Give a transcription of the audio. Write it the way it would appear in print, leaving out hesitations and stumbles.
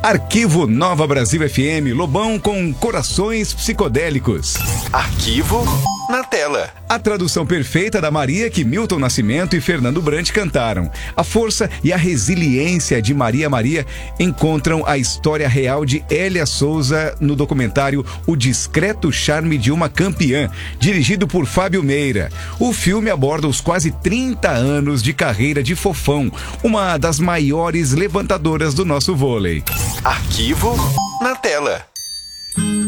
Arquivo Nova Brasil FM, Lobão com corações psicodélicos. Arquivo na tela. A tradução perfeita da Maria que Milton Nascimento e Fernando Brant cantaram. A força e a resiliência de Maria encontram a história real de Hélia Souza no documentário O Discreto Charme de uma Campeã, dirigido por Fábio Meira. O filme aborda os quase 30 anos de carreira de Fofão, uma das maiores levantadoras do nosso vôlei. Arquivo na tela.